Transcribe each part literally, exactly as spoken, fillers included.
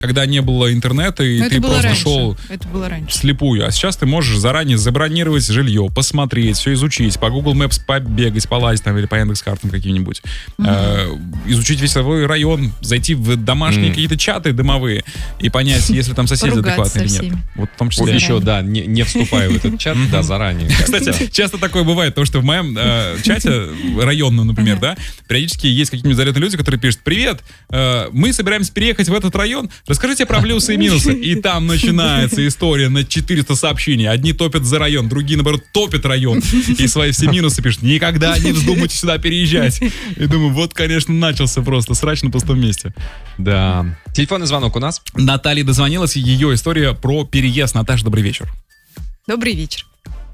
когда не было интернета, и Но ты просто раньше. шел Это было раньше. вслепую. А сейчас ты можешь заранее забронировать жилье, посмотреть, все изучить, по Google Maps побегать, полазить там или по Яндекс.Картам каким-нибудь, угу. э, изучить весь свой район, зайти в домашние mm. какие-то чаты дымовые и понять, если там соседи адекватные или нет. Вот в том числе. Вот еще, да, не, не вступая в этот чат, да, заранее. Кстати, часто такое бывает, потому что в моем э, чате районном, например, да, периодически есть какие-нибудь зарядные люди, которые пишут: привет, э, мы собираемся переехать в этот район, расскажите про плюсы и минусы. И там начинается история на четыреста сообщений. Одни топят за район, другие, наоборот, топят район. И свои все минусы пишут: никогда не вздумайте сюда переезжать. И думаю, вот, конечно, начался просто срач на пустом месте. Да. Телефонный звонок у нас. Наталья дозвонилась, ее история про переезд. Наташа, добрый вечер. Добрый вечер.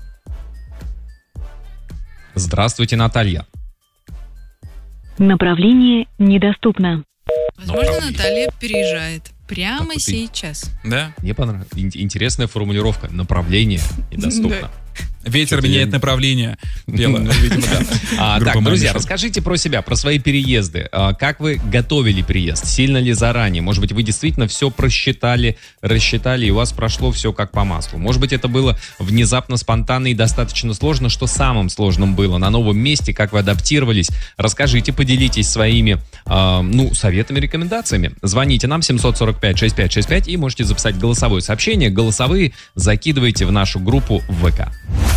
Здравствуйте, Наталья. Направление недоступно. Возможно, Наталья переезжает прямо ты... сейчас. Да? Мне понравилась. Интересная формулировка. Направление недоступно. Ветер меняет направление. Пела. Ну, видимо, да. А, так, друзья, расскажите про себя, про свои переезды. А, как вы готовили переезд? Сильно ли заранее? Может быть, вы действительно все просчитали, рассчитали, и у вас прошло все как по маслу? Может быть, это было внезапно, спонтанно и достаточно сложно? Что самым сложным было на новом месте? Как вы адаптировались? Расскажите, поделитесь своими э, ну, советами, рекомендациями. Звоните нам семь сорок пять шестьдесят пять шестьдесят пять и можете записать голосовое сообщение. Голосовые закидывайте в нашу группу в ВК.